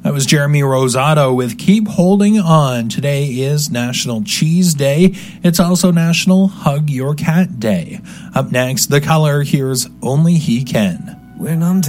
That was Jeremy Rosato with Keep Holding On. Today is National Cheese Day. It's also National Hug Your Cat Day. Up next, The Color. Here's Only He Can. When I'm